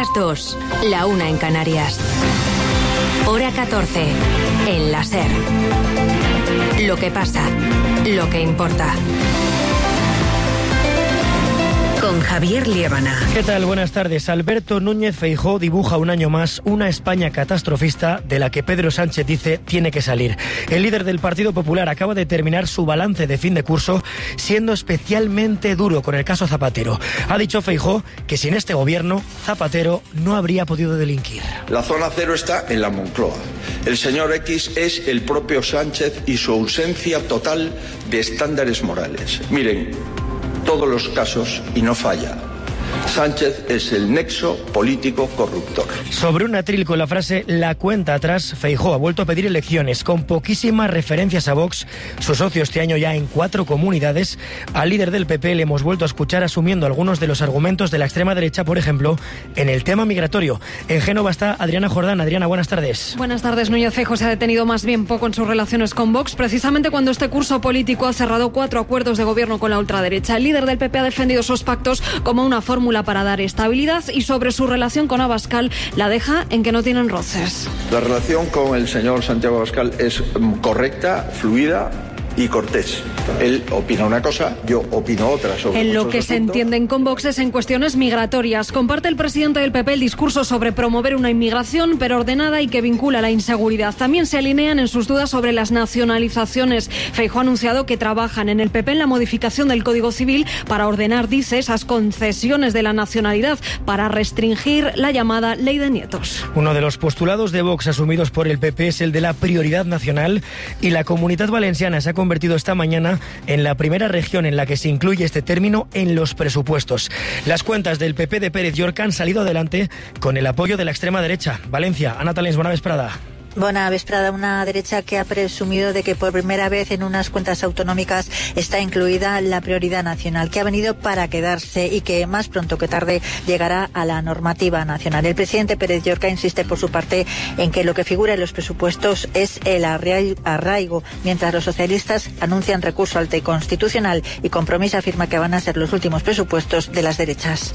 las 2, la 1 en Canarias. Hora 14, en la SER. Lo que pasa, lo que importa. Con Javier Liébana. ¿Qué tal? Buenas tardes. Alberto Núñez Feijóo dibuja un año más una España catastrofista de la que Pedro Sánchez dice tiene que salir. El líder del Partido Popular acaba de terminar su balance de fin de curso siendo especialmente duro con el caso Zapatero. Ha dicho Feijóo que sin este gobierno Zapatero no habría podido delinquir. La zona cero está en la Moncloa. El señor X es el propio Sánchez y su ausencia total de estándares morales. Miren, todos los casos y no falla. Sánchez es el nexo político corruptor. Sobre un atril con la frase "la cuenta atrás", Feijóo ha vuelto a pedir elecciones con poquísimas referencias a Vox, su socio este año ya en 4 comunidades. Al líder del PP le hemos vuelto a escuchar asumiendo algunos de los argumentos de la extrema derecha, por ejemplo, en el tema migratorio. En Génova está Adriana Jordán. Adriana, buenas tardes. Buenas tardes. Núñez Feijóo se ha detenido más bien poco en sus relaciones con Vox, precisamente cuando este curso político ha cerrado 4 acuerdos de gobierno con la ultraderecha. El líder del PP ha defendido esos pactos como una fórmula para dar estabilidad y sobre su relación con Abascal la deja en que no tienen roces. La relación con el señor Santiago Abascal es correcta, fluida y cortés. Él opina una cosa, yo opino otra sobre en lo que se entienden con Vox es en cuestiones migratorias. Comparte el presidente del PP el discurso sobre promover una inmigración pero ordenada y que vincula la inseguridad. También se alinean en sus dudas sobre las nacionalizaciones. Feijóo ha anunciado que trabajan en el PP en la modificación del Código Civil para ordenar, dice, esas concesiones de la nacionalidad para restringir la llamada ley de nietos. Uno de los postulados de Vox asumidos por el PP es el de la prioridad nacional y la Comunidad Valenciana se ha convertido esta mañana en la primera región en la que se incluye este término en los presupuestos. Las cuentas del PP de Pérez Llorca han salido adelante con el apoyo de la extrema derecha. Valencia, Ana Talens, buena vesprada. Buena vesprada. Una derecha que ha presumido de que por primera vez en unas cuentas autonómicas está incluida la prioridad nacional, que ha venido para quedarse y que más pronto que tarde llegará a la normativa nacional. El presidente Pérez Llorca insiste por su parte en que lo que figura en los presupuestos es el arraigo, mientras los socialistas anuncian recurso al Constitucional y Compromís afirma que van a ser los últimos presupuestos de las derechas.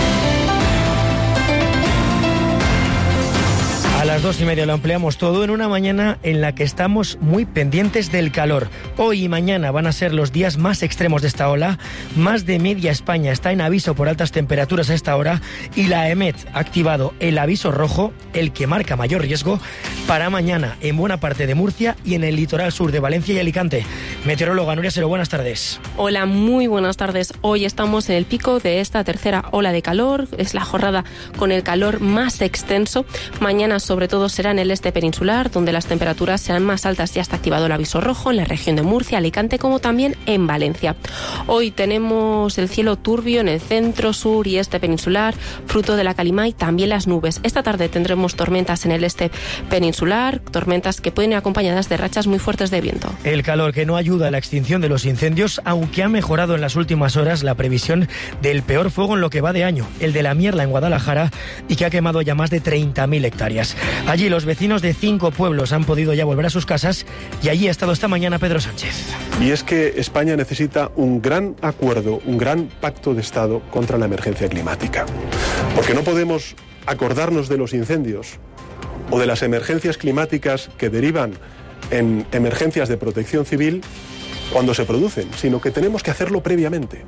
A las 2:30 lo ampliamos todo en una mañana en la que estamos muy pendientes del calor. Hoy y mañana van a ser los días más extremos de esta ola. Más de media España está en aviso por altas temperaturas a esta hora y la EMET ha activado el aviso rojo, el que marca mayor riesgo, para mañana en buena parte de Murcia y en el litoral sur de Valencia y Alicante. Meteoróloga Nuria Sero, buenas tardes. Hola, muy buenas tardes. Hoy estamos en el pico de esta tercera ola de calor. Es la jornada con el calor más extenso. Mañana sobre todo será en el este peninsular, donde las temperaturas serán más altas. Ya está activado el aviso rojo en la región de Murcia, Alicante, como también en Valencia. Hoy tenemos el cielo turbio en el centro, sur y este peninsular, fruto de la calima y también las nubes. Esta tarde tendremos tormentas en el este peninsular, tormentas que pueden ir acompañadas de rachas muy fuertes de viento. El calor que no ayuda a la extinción de los incendios, aunque ha mejorado en las últimas horas la previsión del peor fuego en lo que va de año, el de la Mierla en Guadalajara, y que ha quemado ya más de 30.000 hectáreas. Allí los vecinos de 5 pueblos han podido ya volver a sus casas y allí ha estado esta mañana Pedro Sánchez. Y es que España necesita un gran acuerdo, un gran pacto de Estado contra la emergencia climática. Porque no podemos acordarnos de los incendios o de las emergencias climáticas que derivan en emergencias de protección civil cuando se producen, sino que tenemos que hacerlo previamente.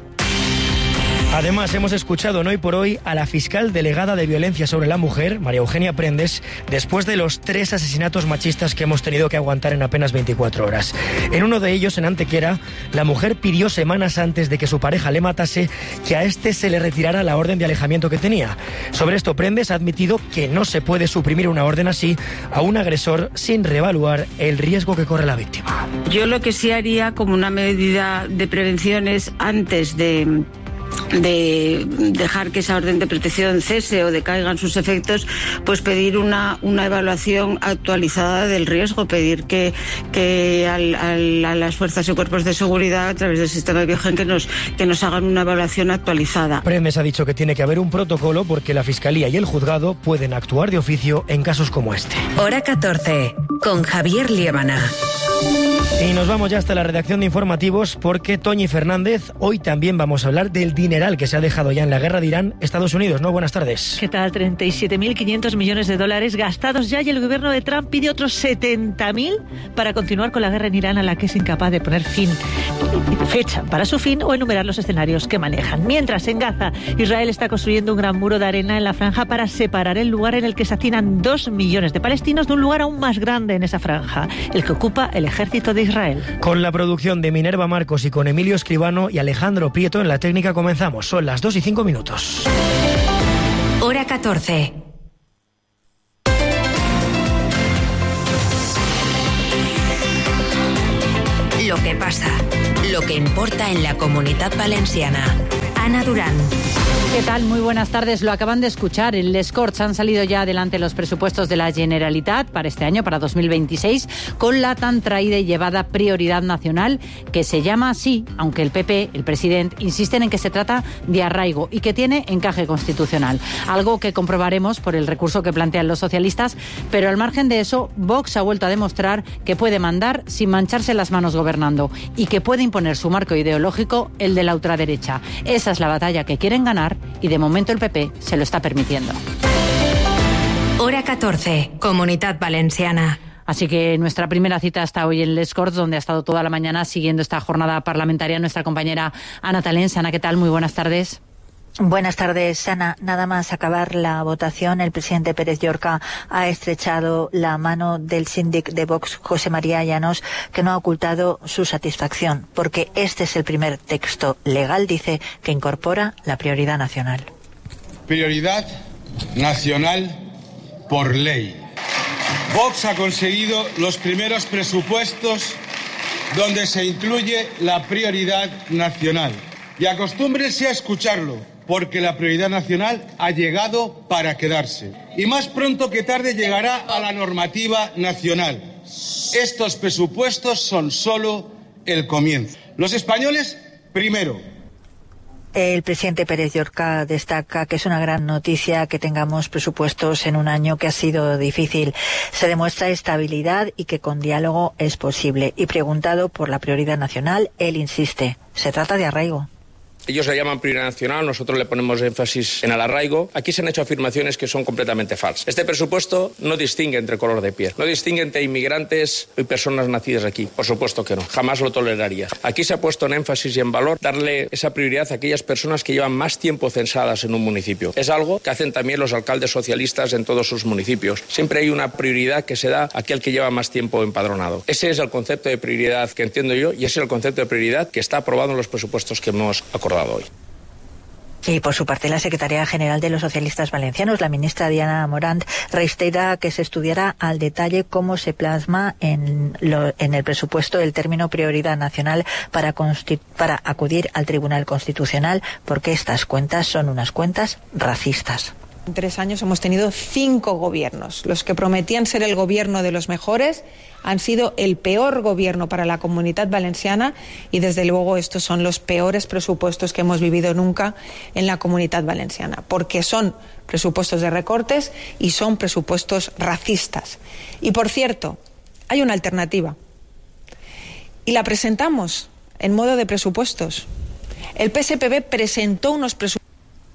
Además, hemos escuchado en Hoy por Hoy a la fiscal delegada de Violencia sobre la Mujer, María Eugenia Prendes, después de los 3 asesinatos machistas que hemos tenido que aguantar en apenas 24 horas. En uno de ellos, en Antequera, la mujer pidió semanas antes de que su pareja le matase que a este se le retirara la orden de alejamiento que tenía. Sobre esto, Prendes ha admitido que no se puede suprimir una orden así a un agresor sin reevaluar el riesgo que corre la víctima. Yo lo que sí haría como una medida de prevención es antes de dejar que esa orden de protección cese o decaigan sus efectos, pues pedir una evaluación actualizada del riesgo, pedir que a las fuerzas y cuerpos de seguridad a través del sistema de Biogen que nos hagan una evaluación actualizada. Prendes ha dicho que tiene que haber un protocolo porque la Fiscalía y el Juzgado pueden actuar de oficio en casos como este. Hora 14, con Javier Liébana. Y nos vamos ya hasta la redacción de informativos porque Toñi Fernández, hoy también vamos a hablar del dineral que se ha dejado ya en la guerra de Irán, Estados Unidos, ¿no? Buenas tardes. ¿Qué tal? 37.500 millones de dólares gastados ya y el gobierno de Trump pide otros 70.000 para continuar con la guerra en Irán a la que es incapaz de poner fecha para su fin o enumerar los escenarios que manejan. Mientras en Gaza, Israel está construyendo un gran muro de arena en la franja para separar el lugar en el que se hacinan 2 millones de palestinos de un lugar aún más grande en esa franja, el que ocupa el ejército de Israel. Con la producción de Minerva Marcos y con Emilio Escribano y Alejandro Prieto en la técnica comenzamos. Son las 2:05. Hora 14. Lo que pasa, lo que importa en la Comunitat Valenciana. Ana Durán. ¿Qué tal? Muy buenas tardes. Lo acaban de escuchar. En Les Corts han salido ya adelante los presupuestos de la Generalitat para este año, para 2026, con la tan traída y llevada prioridad nacional, que se llama así, aunque el PP, el presidente, insisten en que se trata de arraigo y que tiene encaje constitucional. Algo que comprobaremos por el recurso que plantean los socialistas, pero al margen de eso, Vox ha vuelto a demostrar que puede mandar sin mancharse las manos gobernando y que puede imponer su marco ideológico, el de la ultraderecha. Esa es la batalla que quieren ganar y de momento el PP se lo está permitiendo. Hora 14, Comunitat Valenciana. Así que nuestra primera cita está hoy en Les Corts, donde ha estado toda la mañana siguiendo esta jornada parlamentaria nuestra compañera Ana Talens. Ana, ¿qué tal? Muy buenas tardes. Buenas tardes, Ana. Nada más acabar la votación, el presidente Pérez Llorca ha estrechado la mano del síndic de Vox, José María Llanos, que no ha ocultado su satisfacción, porque este es el primer texto legal, dice, que incorpora la prioridad nacional. Prioridad nacional por ley. Vox ha conseguido los primeros presupuestos donde se incluye la prioridad nacional. Y acostúmbrense a escucharlo, porque la prioridad nacional ha llegado para quedarse. Y más pronto que tarde llegará a la normativa nacional. Estos presupuestos son solo el comienzo. Los españoles, primero. El presidente Pérez Llorca destaca que es una gran noticia que tengamos presupuestos en un año que ha sido difícil. Se demuestra estabilidad y que con diálogo es posible. Y preguntado por la prioridad nacional, él insiste, se trata de arraigo. Ellos le llaman prioridad nacional, nosotros le ponemos énfasis en el arraigo. Aquí se han hecho afirmaciones que son completamente falsas. Este presupuesto no distingue entre color de piel, no distingue entre inmigrantes y personas nacidas aquí. Por supuesto que no, jamás lo toleraría. Aquí se ha puesto en énfasis y en valor darle esa prioridad a aquellas personas que llevan más tiempo censadas en un municipio. Es algo que hacen también los alcaldes socialistas en todos sus municipios. Siempre hay una prioridad que se da a aquel que lleva más tiempo empadronado. Ese es el concepto de prioridad que entiendo yo y ese es el concepto de prioridad que está aprobado en los presupuestos que hemos acordado hoy. Y por su parte, la secretaria general de los socialistas valencianos, la ministra Diana Morant, reitera que se estudiará al detalle cómo se plasma en el presupuesto el término prioridad nacional para acudir al Tribunal Constitucional, porque estas cuentas son unas cuentas racistas. En 3 años hemos tenido 5 gobiernos. Los que prometían ser el gobierno de los mejores han sido el peor gobierno para la Comunitat Valenciana y desde luego estos son los peores presupuestos que hemos vivido nunca en la Comunitat Valenciana, porque son presupuestos de recortes y son presupuestos racistas. Y por cierto, hay una alternativa y la presentamos en modo de presupuestos. El PSPV presentó unos presupuestos.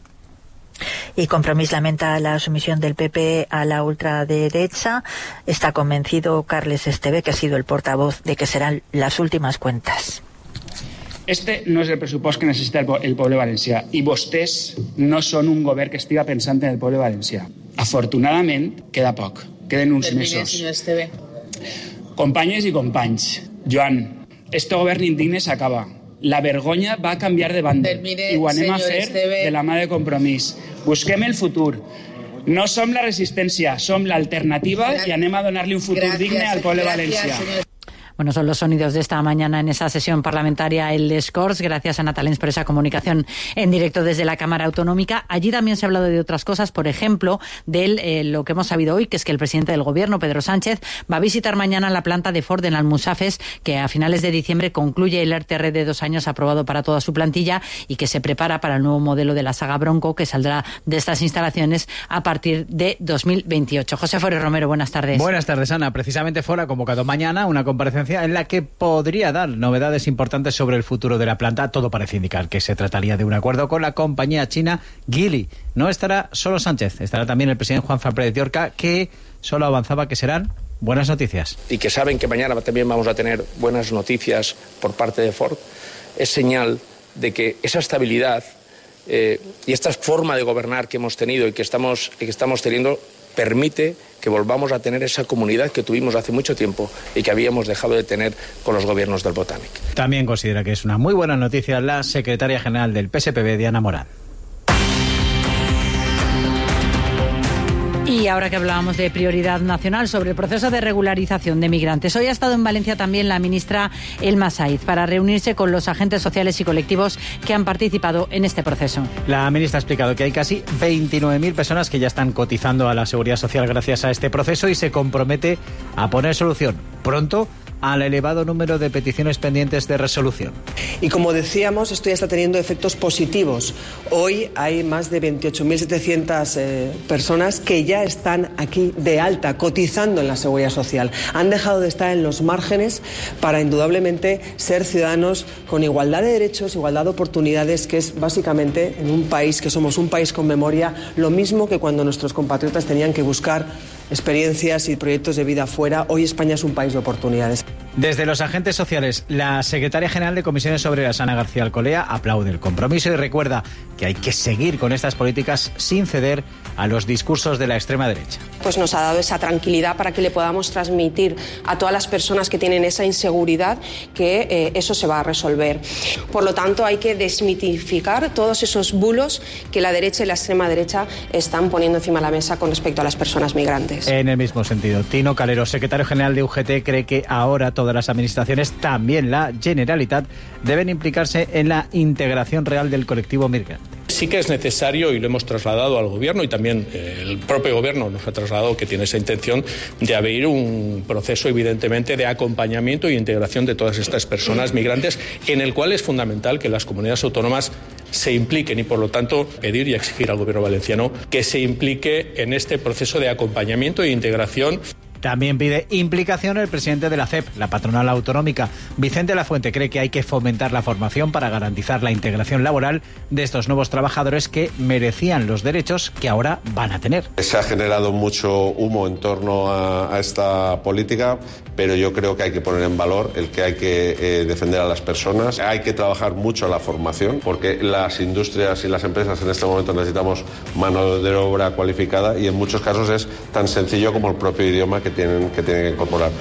Y Compromís lamenta la sumisión del PP a la ultraderecha. Está convencido Carles Esteve, que ha sido el portavoz, de que serán las últimas cuentas. Este no és el pressupost que necessita el poble valencià i vostès no són un govern que estiga pensant en el poble valencià. Afortunadament, queda poc, queden uns mesos. Companyes i companys, Joan, este govern indigne s'acaba. La vergonya va canviar de banda i ho anem a fer de la mà de Compromís. Busquem el futur. No som la resistència, som l'alternativa i anem a donar-li un futur digne al poble valencià. Bueno, son los sonidos de esta mañana en esa sesión parlamentaria en Les Corts. Gracias a Ana Talens por esa comunicación en directo desde la Cámara Autonómica. Allí también se ha hablado de otras cosas, por ejemplo, de lo que hemos sabido hoy, que es que el presidente del Gobierno, Pedro Sánchez, va a visitar mañana la planta de Ford en Almusafes, que a finales de diciembre concluye el RTR de 2 años aprobado para toda su plantilla y que se prepara para el nuevo modelo de la saga Bronco, que saldrá de estas instalaciones a partir de 2028. José Forés Romero, buenas tardes. Buenas tardes, Ana. Precisamente Ford ha convocado mañana una comparecencia conferencia en la que podría dar novedades importantes sobre el futuro de la planta. Todo parece indicar que se trataría de un acuerdo con la compañía china Geely. No estará solo Sánchez, estará también el presidente Juan Fran Pérez de Orca, que solo avanzaba que serán buenas noticias. Y que saben que mañana también vamos a tener buenas noticias por parte de Ford. Es señal de que esa estabilidad y esta forma de gobernar que hemos tenido y que estamos teniendo permite que volvamos a tener esa comunidad que tuvimos hace mucho tiempo y que habíamos dejado de tener con los gobiernos del Botanic. También considera que es una muy buena noticia la secretaria general del PSPB, Diana Morán. Y ahora que hablábamos de prioridad nacional sobre el proceso de regularización de migrantes, hoy ha estado en Valencia también la ministra Elma Saiz para reunirse con los agentes sociales y colectivos que han participado en este proceso. La ministra ha explicado que hay casi 29.000 personas que ya están cotizando a la Seguridad Social gracias a este proceso y se compromete a poner solución pronto al elevado número de peticiones pendientes de resolución. Y como decíamos, esto ya está teniendo efectos positivos. Hoy hay más de 28.700 personas que ya están aquí de alta, cotizando en la Seguridad Social. Han dejado de estar en los márgenes para indudablemente ser ciudadanos con igualdad de derechos, igualdad de oportunidades, que es básicamente en un país que somos un país con memoria, lo mismo que cuando nuestros compatriotas tenían que buscar experiencias y proyectos de vida fuera. Hoy España es un país de oportunidades. Desde los agentes sociales, la secretaria general de Comisiones Obreras, Ana García Alcolea, aplaude el compromiso y recuerda que hay que seguir con estas políticas sin ceder a los discursos de la extrema derecha. Pues nos ha dado esa tranquilidad para que le podamos transmitir a todas las personas que tienen esa inseguridad que eso se va a resolver. Por lo tanto, hay que desmitificar todos esos bulos que la derecha y la extrema derecha están poniendo encima de la mesa con respecto a las personas migrantes. En el mismo sentido, Tino Calero, secretario general de UGT, cree que ahora todas las administraciones, también la Generalitat, deben implicarse en la integración real del colectivo migrante. Sí que es necesario, y lo hemos trasladado al Gobierno, y también el propio Gobierno nos ha trasladado que tiene esa intención de abrir un proceso, evidentemente, de acompañamiento e integración de todas estas personas migrantes, en el cual es fundamental que las comunidades autónomas se impliquen y, por lo tanto, pedir y exigir al Gobierno valenciano que se implique en este proceso de acompañamiento e integración. También pide implicación el presidente de la CEP, la patronal autonómica. Vicente Lafuente cree que hay que fomentar la formación para garantizar la integración laboral de estos nuevos trabajadores que merecían los derechos que ahora van a tener. Se ha generado mucho humo en torno a esta política, pero yo creo que hay que poner en valor el que hay que defender a las personas. Hay que trabajar mucho en la formación, porque las industrias y las empresas en este momento necesitamos mano de obra cualificada y en muchos casos es tan sencillo como el propio idioma que tienen que incorporar.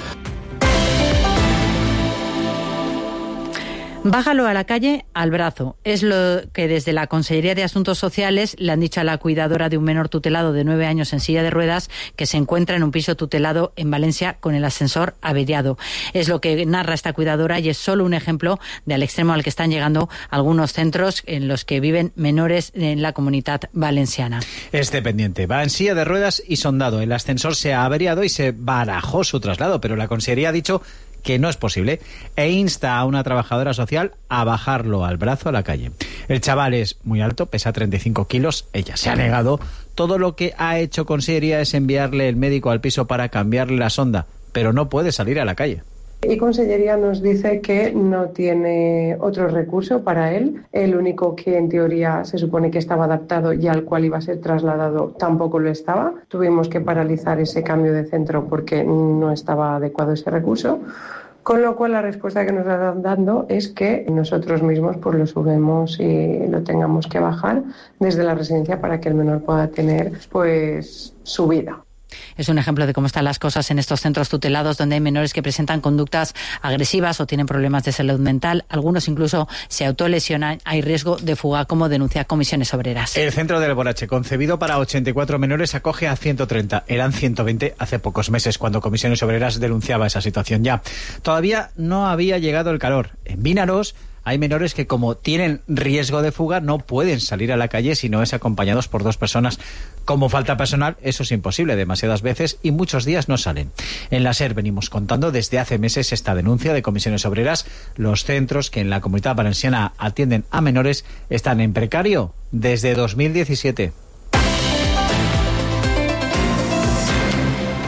Bájalo a la calle al brazo. Es lo que desde la Consellería de Asuntos Sociales le han dicho a la cuidadora de un menor tutelado de 9 años en silla de ruedas que se encuentra en un piso tutelado en Valencia con el ascensor averiado. Es lo que narra esta cuidadora y es solo un ejemplo del extremo al que están llegando algunos centros en los que viven menores en la Comunitat Valenciana. Es dependiente. Va en silla de ruedas y sondado. El ascensor se ha averiado y se barajó su traslado, pero la Consellería ha dicho que no es posible e insta a una trabajadora social a bajarlo al brazo a la calle. El chaval es muy alto, pesa 35 kilos, ella se ha negado. Todo lo que ha hecho Consellería es enviarle el médico al piso para cambiarle la sonda, pero no puede salir a la calle. Y Consellería nos dice que no tiene otro recurso para él. El único que en teoría se supone que estaba adaptado y al cual iba a ser trasladado tampoco lo estaba. Tuvimos que paralizar ese cambio de centro porque no estaba adecuado ese recurso. Con lo cual la respuesta que nos están dando es que nosotros mismos pues lo subimos y lo tengamos que bajar desde la residencia para que el menor pueda tener pues su vida. Es un ejemplo de cómo están las cosas en estos centros tutelados donde hay menores que presentan conductas agresivas o tienen problemas de salud mental. Algunos incluso se autolesionan. Hay riesgo de fuga, como denuncia Comisiones Obreras. El centro del Borache, concebido para 84 menores, acoge a 130. Eran 120 hace pocos meses cuando Comisiones Obreras denunciaba esa situación ya. Todavía no había llegado el calor. En Vinaros hay menores que, como tienen riesgo de fuga, no pueden salir a la calle si no es acompañados por 2 personas. Como falta personal, eso es imposible demasiadas veces y muchos días no salen. En la SER venimos contando desde hace meses esta denuncia de Comisiones Obreras. Los centros que en la Comunidad Valenciana atienden a menores están en precario desde 2017.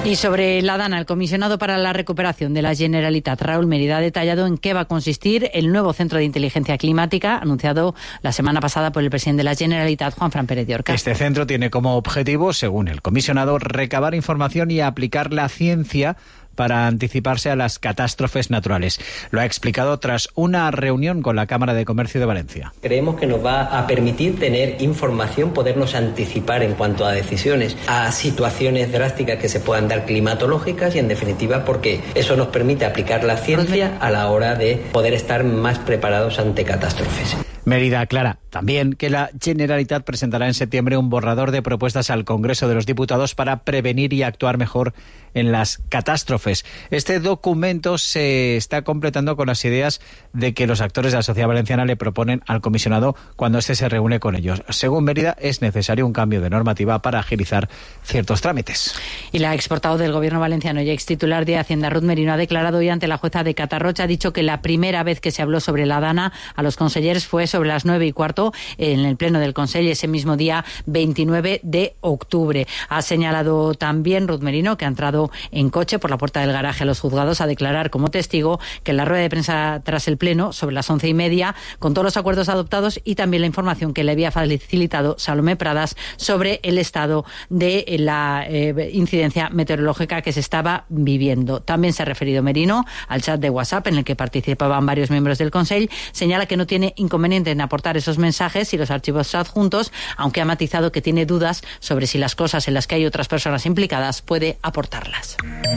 Y sobre la DANA, el comisionado para la recuperación de la Generalitat, Raúl Mérida, ha detallado en qué va a consistir el nuevo centro de inteligencia climática anunciado la semana pasada por el presidente de la Generalitat, Juanfran Pérez de Orca. Este centro tiene como objetivo, según el comisionado, recabar información y aplicar la ciencia para anticiparse a las catástrofes naturales. Lo ha explicado tras una reunión con la Cámara de Comercio de Valencia. Creemos que nos va a permitir tener información, podernos anticipar en cuanto a decisiones, a situaciones drásticas que se puedan dar climatológicas y, en definitiva, porque eso nos permite aplicar la ciencia a la hora de poder estar más preparados ante catástrofes. Mérida aclara también que la Generalitat presentará en septiembre un borrador de propuestas al Congreso de los Diputados para prevenir y actuar mejor en las catástrofes. Este documento se está completando con las ideas de que los actores de la sociedad valenciana le proponen al comisionado cuando éste se reúne con ellos. Según Mérida, es necesario un cambio de normativa para agilizar ciertos trámites. Y la exportado del Gobierno valenciano y extitular de Hacienda, Ruth Merino, ha declarado hoy ante la jueza de Catarroja, ha dicho que la primera vez que se habló sobre la DANA a los consellers fue sobre las 9:15 en el pleno del Consell ese mismo día 29 de octubre. Ha señalado también Ruth Merino que ha entrado en coche por la puerta del garaje a los juzgados a declarar como testigo que en la rueda de prensa tras el pleno sobre las 11:30 con todos los acuerdos adoptados y también la información que le había facilitado Salomé Pradas sobre el estado de la incidencia meteorológica que se estaba viviendo. También se ha referido Merino al chat de WhatsApp en el que participaban varios miembros del Consell. Señala que no tiene inconveniente en aportar esos mensajes y los archivos adjuntos, aunque ha matizado que tiene dudas sobre si las cosas en las que hay otras personas implicadas puede aportarlas.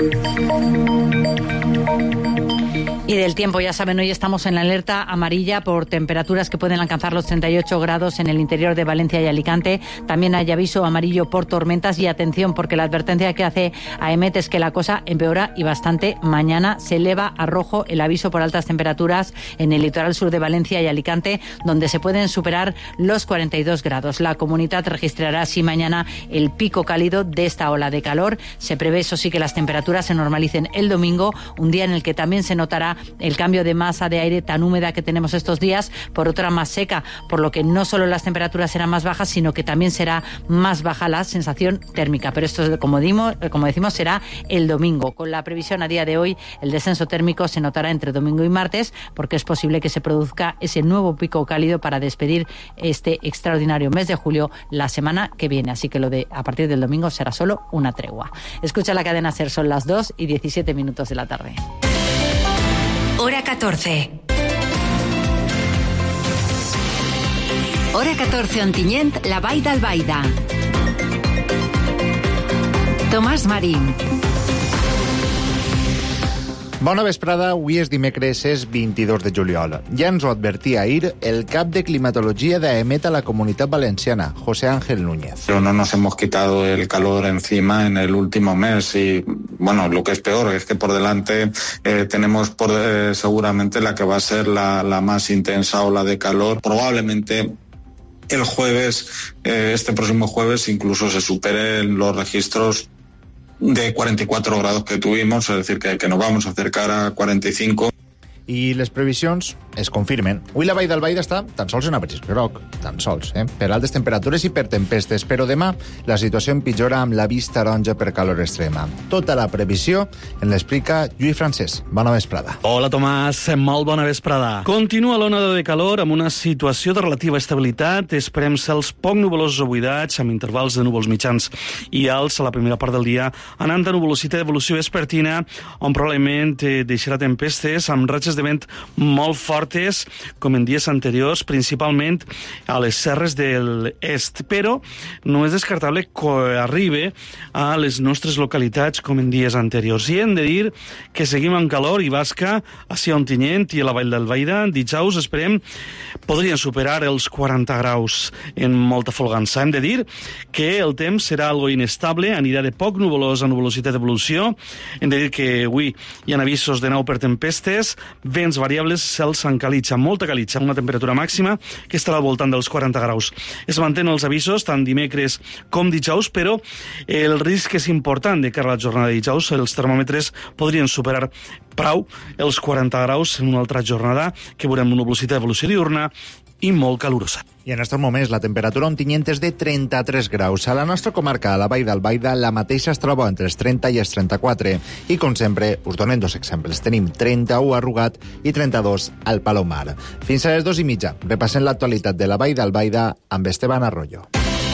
Y del tiempo, ya saben, hoy estamos en la alerta amarilla por temperaturas que pueden alcanzar los 38 grados en el interior de Valencia y Alicante. También hay aviso amarillo por tormentas y atención porque la advertencia que hace AEMET es que la cosa empeora y bastante. Mañana se eleva a rojo el aviso por altas temperaturas en el litoral sur de Valencia y Alicante, donde se pueden superar los 42 grados. La comunidad registrará así mañana el pico cálido de esta ola de calor. Se prevé, eso sí, que las temperaturas se normalicen el domingo, un día en el que también se notará el cambio de masa de aire tan húmeda que tenemos estos días por otra más seca, por lo que no solo las temperaturas serán más bajas, sino que también será más baja la sensación térmica. Pero esto, como decimos, será el domingo. Con la previsión a día de hoy, el descenso térmico se notará entre domingo y martes, porque es posible que se produzca ese nuevo pico cálido para despedir este extraordinario mes de julio la semana que viene. Así que lo de a partir del domingo será solo una tregua. Escucha la cadena SER, son las 2:17 de la tarde. Hora 14. Hora 14 Ontinyent, la Vall d'Albaida. Tomàs Marín. Bona vesprada, avui és dimecres, és 22 de juliol. Ja ens ho advertia ahir el cap de climatologia d'AEMET a la Comunitat Valenciana, José Ángel Núñez. Pero no nos hemos quitado el calor encima en el último mes y, bueno, lo que es peor es que por delante tenemos seguramente la que va a ser la más intensa ola de calor. Probablemente el jueves, este próximo jueves, incluso se superen los registros de 44 grados que tuvimos, es decir, que nos vamos a acercar a 45. I les previsions es confirmen. Avui la Vall d'Albaida està tan sols en aviso groc, tan sols, per altes temperatures i per tempestes, però demà la situació empitjora amb l'avís taronja per calor extrema. Tota la previsió en l'explica Lluís Francesc. Bona vesprada. Hola, Tomàs. Molt bona vesprada. Continua l'onada de calor amb una situació de relativa estabilitat. Esperem cels poc nuvolosos o buidats, amb intervals de núvols mitjans i alts a la primera part del dia, anant de nuvolositat d'evolució vespertina, on probablement deixarà tempestes amb ratxes de vent molt fortes, com en dies anteriors, principalment a les serres de l'est, però no és descartable que arribi a les nostres localitats com en dies anteriors. I hem de dir que seguim amb calor i basca a Ontinyent i a la Vall d'Albaida. Dijous, esperem, podrien superar els 40 graus en molta folgança. Hem de dir que el temps serà algo inestable, anirà de poc nuvolós a nuvolositat d'evolució. Hem de dir que avui hi ha avisos de nou per tempestes, vents variables, cels amb calitxa, molta calitxa, una temperatura màxima que estarà al voltant dels 40 graus. Es mantenen els avisos tant dimecres com dijous, però el risc és important de cara a la jornada de dijous. Els termòmetres podrien superar prou els 40 graus en una altra jornada que veurem una velocitat d'evolució diurna i molt calorosa. I en aquests moments la temperatura ontinyent és de 33 graus. A la nostra comarca, a la Vall d'Albaida, la mateixa es troba entre els 30 i els 34. I, com sempre, us donem dos exemples. Tenim 31 a Rugat i 32 al Palomar. Fins a les 2:30. Repassem l'actualitat de la Vall d'Albaida amb Esteban Arroyo.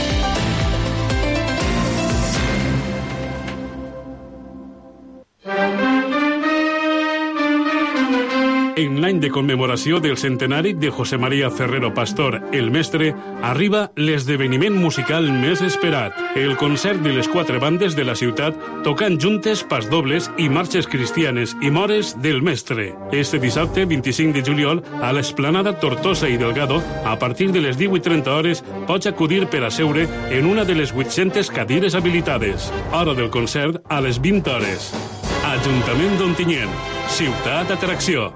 En l'any de commemoració del centenari de José María Ferrero Pastor, el mestre, arriba l'esdeveniment musical més esperat, el concert de les 4 bandes de la ciutat tocant juntes pasdobles i marxes cristianes i mores del mestre. Este dissabte, 25 de juliol, a l'esplanada Tortosa i Delgado, a partir de les 18:30 hores, pots acudir per asseure en una de les 800 cadires habilitades. Hora del concert a les 20 hores. Ajuntament d'Ontinyent, ciutat atracció.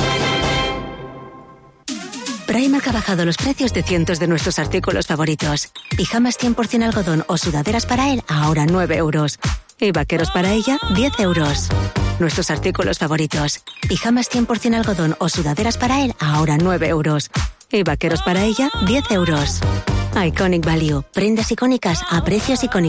Primark ha bajado los precios de cientos de nuestros artículos favoritos. Pijamas 100% algodón o sudaderas para él, ahora 9 euros. Y vaqueros para ella, 10 euros. Nuestros artículos favoritos. Pijamas 100% algodón o sudaderas para él, ahora 9 euros. Y vaqueros para ella, 10 euros. Iconic Value. Prendas icónicas a precios icónicos.